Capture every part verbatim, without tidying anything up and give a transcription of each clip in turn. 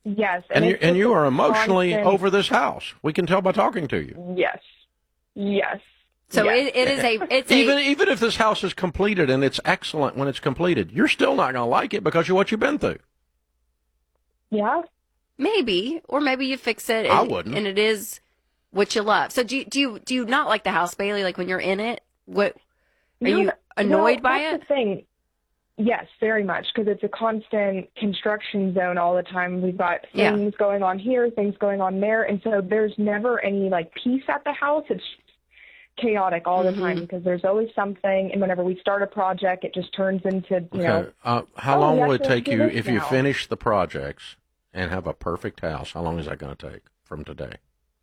Yes. And, And, you, and you are emotionally constant... over this house. We can tell by talking to you. Yes. Yes. So yes. it, it is a, it's even a, even if this house is completed and it's excellent when it's completed, you're still not going to like it because of what you've been through. Yeah. maybe, or maybe you fix it. And, I wouldn't. And it is what you love. So do you, do you, do you not like the house, Bailey? Like when you're in it, what, are No, you annoyed well, by that's it? The thing. Yes, very much, because it's a constant construction zone all the time. We've got things Yeah. going on here, things going on there, and so there's never any, like, peace at the house. It's chaotic all Mm-hmm. the time because there's always something, and whenever we start a project, it just turns into, you know. Okay. Uh, how oh, long we will it actually take do you this if you now. finish the projects and have a perfect house? How long is that going to take from today?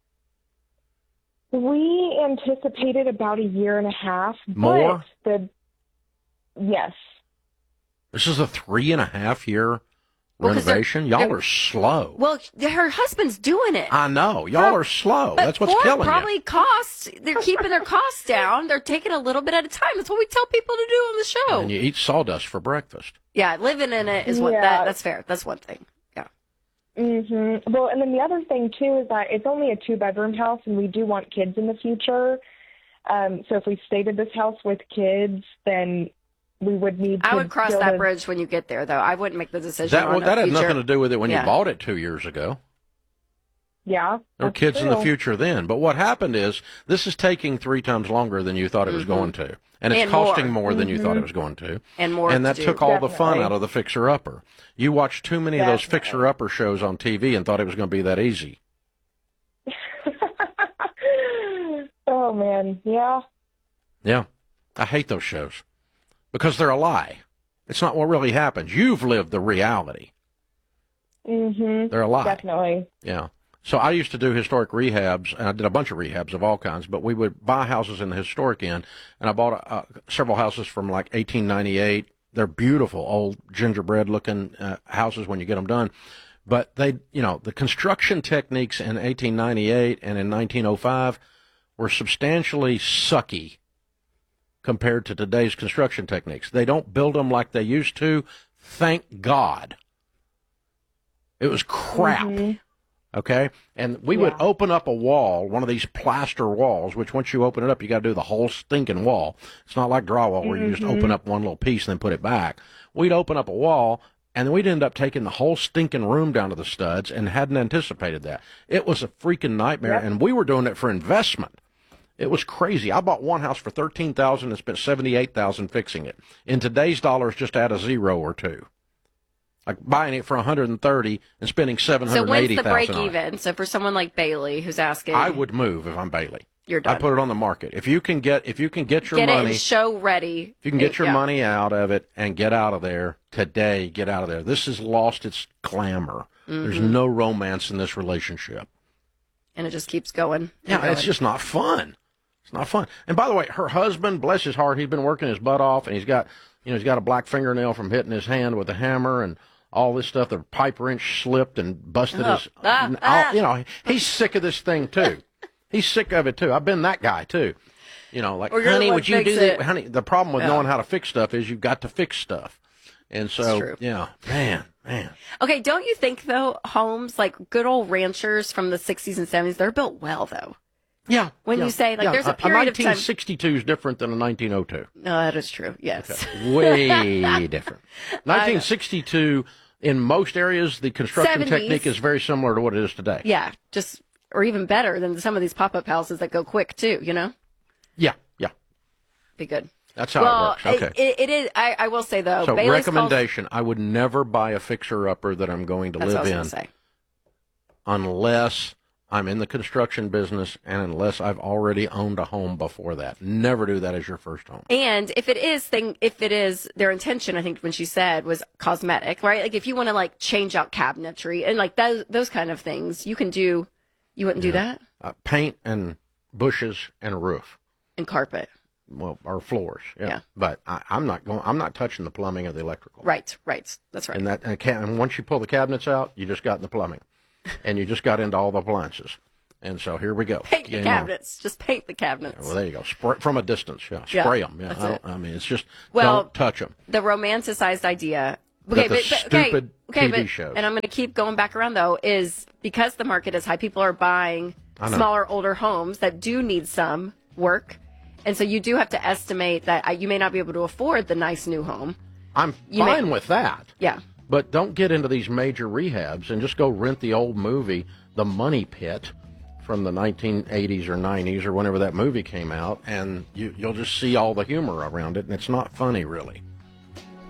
We anticipated about a year and a half. More? But the yes. This is a three and a half year Well, 'cause they're- renovation. Y'all they're- are slow. Well, her husband's doing it. I know. Y'all For- are slow. But That's what's for killing probably you. costs. They're keeping their costs down. They're taking a little bit at a time. That's what we tell people to do on the show. And you eat sawdust for breakfast. Yeah, living in it is one. Yeah. That, that's fair. That's one thing. Yeah. Mm-hmm. Well, and then the other thing, too, is that it's only a two-bedroom house, and we do want kids in the future. Um, so if we stayed at this house with kids, then we would need to I would cross build that a- bridge when you get there, though. I wouldn't make the decision. That on well, that a had future. nothing to do with it when Yeah. you bought it two years ago. Yeah. There were that's kids in the true. future then. But what happened is this is taking three times longer than you thought it was Mm-hmm. going to. And it's And costing more. more, than you thought Mm-hmm. it was going to. And more And to that do. took all the fun Definitely. out of the fixer-upper. You watched too many of those Definitely. fixer-upper shows on T V and thought it was going to be that easy. Oh, man. Yeah. Yeah. I hate those shows because they're a lie. It's not what really happens. You've lived the reality. Mm-hmm. They're a lie. Definitely. Yeah. So I used to do historic rehabs, and I did a bunch of rehabs of all kinds, but we would buy houses in the historic end, and I bought uh, several houses from like eighteen ninety-eight. They're beautiful, old gingerbread-looking uh, houses when you get them done. But they, you know, the construction techniques in eighteen ninety-eight and in nineteen oh five were substantially sucky compared to today's construction techniques. They don't build them like they used to. Thank God. It was crap. Mm-hmm. Okay? And we would Yeah. open up a wall, one of these plaster walls, which once you open it up, you got to do the whole stinking wall. It's not like drywall where you just Mm-hmm. open up one little piece and then put it back. We'd open up a wall, and then we'd end up taking the whole stinking room down to the studs and hadn't anticipated that. It was a freaking nightmare, Yep. and we were doing it for investment. It was crazy. I bought one house for thirteen thousand dollars and spent seventy-eight thousand dollars fixing it. In today's dollars, just add a zero or two. Like buying it for one hundred thirty and spending seven So hundred when's eighty the thousand break dollars. even? So for someone like Bailey who's asking, I would move if I'm Bailey. You're done. I put it on the market. If you can get if you can get your get it money, and show ready. if you can get your Yeah. money out of it and get out of there today, get out of there. This has lost its glamour. There's Mm-hmm. no romance in this relationship. and it just keeps going. and Yeah, it's going. just not fun. It's not fun. And by the way, her husband, bless his heart, he's been working his butt off, and he's got, you know, he's got a black fingernail from hitting his hand with a hammer and all this stuff. The pipe wrench slipped and busted Oh. his. Ah, all- ah. You know, he's sick of this thing too. He's sick of it too. I've been that guy too. You know, like, Or you're the honey, one would you fix do that? it. Honey, the problem with Yeah. knowing how to fix stuff is you've got to fix stuff. And so, true. yeah, man, man. Okay, don't you think though, homes like good old ranchers from the sixties and seventies, they're built well though. Yeah. When yeah, you say, like, yeah. there's a a period of time- nineteen sixty-two is different than a nineteen oh two. No, that is true. Yes. Way different. nineteen sixty-two, in most areas, the construction seventies. technique is very similar to what it is today. Yeah, just or even better than some of these pop-up houses that go quick too. You know, Yeah, yeah. be good. That's how well, it works. Okay. it, it is. I, I will say though, so, Bailey's recommendation, I would never buy a fixer-upper that I'm going to Calls, that's what I live was in gonna say. unless I'm in the construction business and unless I've already owned a home before that. Never do that as your first home. And if it is thing, if it is their intention, I think when she said was cosmetic, right? Like if you want to like change out cabinetry and like those those kind of things, you can do. You wouldn't do that Uh, paint and bushes and a roof. in carpet, Well, or floors. Yeah. Yeah. But I, I'm not going. I'm not touching the plumbing or the electrical. right? Right. That's right. And that and, can, and once you pull the cabinets out, you just got in the plumbing, and you just got into all the appliances. And so here we go. Paint the You know. cabinets. Just paint the cabinets. Well, there you go. Spray, from a distance, yeah. Yeah, Spray them. Yeah. that's I, don't, it. I mean, it's just Well, don't touch them. The romanticized idea. Okay, that the but, but stupid okay, okay, T V but, shows. and I'm going to keep going back around though, is because the market is high, people are buying smaller, older homes that do need some work, and so you do have to estimate that uh, you may not be able to afford the nice new home. I'm You fine may- with that. Yeah. But don't get into these major rehabs and just go rent the old movie, The Money Pit, from the nineteen eighties or nineties or whenever that movie came out, and you, you'll just see all the humor around it, and it's not funny, really.